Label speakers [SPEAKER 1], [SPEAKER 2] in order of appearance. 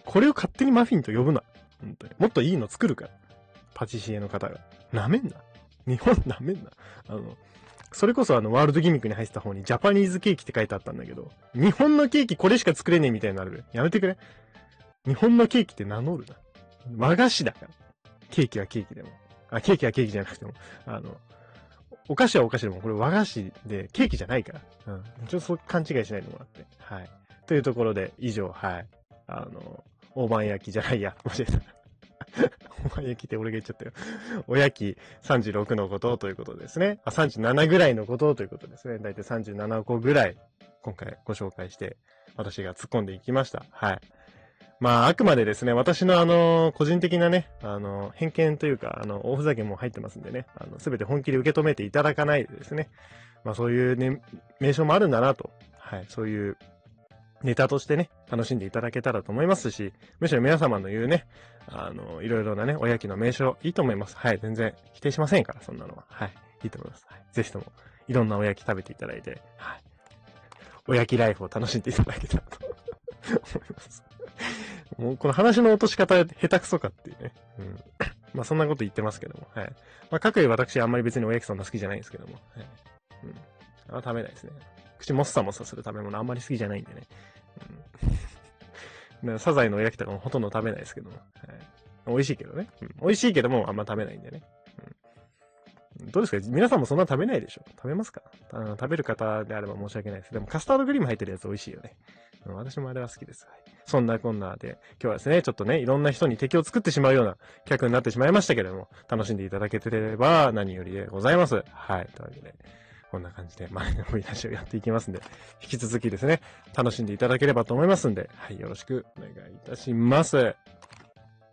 [SPEAKER 1] これを勝手にマフィンと呼ぶな。本当に。もっといいの作るから。パティシエの方が。なめんな。日本なめんな。それこそワールドギミックに入ってた方にジャパニーズケーキって書いてあったんだけど、日本のケーキこれしか作れねえみたいになる。やめてくれ。日本のケーキって名乗るな。和菓子だから。ケーキはケーキでも。ケーキはケーキじゃなくても。お菓子はお菓子でも、これ和菓子でケーキじゃないから。ちょっとそう勘違いしないでもらって。はい。というところで、以上、はい。大判焼きじゃないや。教えた。大判焼きって俺が言っちゃったよ。おやき36のことということですね。37ぐらいのことということですね。だいたい37個ぐらい、今回ご紹介して、私が突っ込んでいきました。はい。まあ、あくまでですね、私の個人的なね、偏見というか、大ふざけも入ってますんでね、すべて本気で受け止めていただかないでですね、まあそういうね、名称もあるんだなと、はい、そういうネタとしてね、楽しんでいただけたらと思いますし、むしろ皆様の言うね、いろいろなね、おやきの名称、いいと思います。はい、全然否定しませんから、そんなのは。はい、いいと思います。はい、ぜひとも、いろんなおやき食べていただいて、はい、おやきライフを楽しんでいただけたらと思います。もうこの話の落とし方下手くそかっていうね。まあそんなこと言ってますけども。はい。まあ各位私あんまり別におやきそんな好きじゃないんですけども。はい。食べないですね。口もっさもっさする食べ物あんまり好きじゃないんでね。サザエのおやきとかもほとんど食べないですけども。はい。美味しいけどね。美味しいけどもあんま食べないんでね。どうですか皆さんもそんな食べないでしょ食べますか食べる方であれば申し訳ないです。でもカスタードクリーム入ってるやつ美味しいよね。私もあれは好きです。はい。そんなこんなで、今日はですね、ちょっとね、いろんな人に敵を作ってしまうような客になってしまいましたけれども、楽しんでいただけてれば何よりでございます。はい。というわけで、こんな感じで前の追い出しをやっていきますんで、引き続きですね、楽しんでいただければと思いますんで、はい、よろしくお願いいたします。